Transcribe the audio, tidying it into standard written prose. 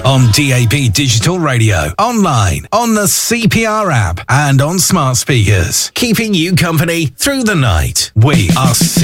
On DAB Digital Radio, online, on the CPR app, and on smart speakers. Keeping you company through the night. We are